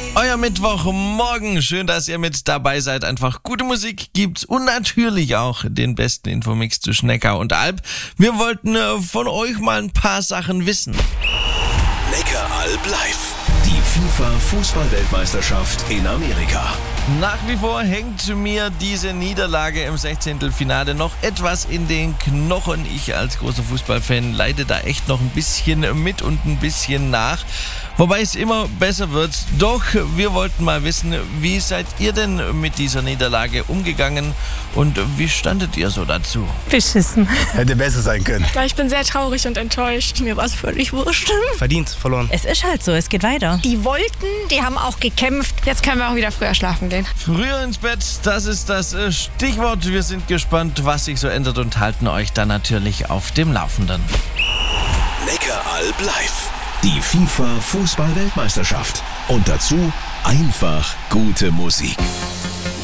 Euer Mittwochmorgen. Schön, dass ihr mit dabei seid. Einfach gute Musik gibt's und natürlich auch den besten Infomix zu Neckar und Alb. Wir wollten von euch mal ein paar Sachen wissen. Neckar-Alb live. Die FIFA-Fußball-Weltmeisterschaft in Amerika. Nach wie vor hängt mir diese Niederlage im 16. Finale noch etwas in den Knochen. Ich als großer Fußballfan leide da echt noch ein bisschen mit und ein bisschen nach. Wobei es immer besser wird. Doch wir wollten mal wissen, wie seid ihr denn mit dieser Niederlage umgegangen und wie standet ihr so dazu? Beschissen. Hätte besser sein können. Ich bin sehr traurig und enttäuscht. Mir war es völlig wurscht. Verdient, verloren. Es ist halt so, es geht weiter. Die wollten, die haben auch gekämpft. Jetzt können wir auch wieder früher schlafen gehen. Früher ins Bett, das ist das Stichwort. Wir sind gespannt, was sich so ändert und halten euch dann natürlich auf dem Laufenden. Neckar-Alb live. Die FIFA-Fußball-Weltmeisterschaft. Und dazu einfach gute Musik.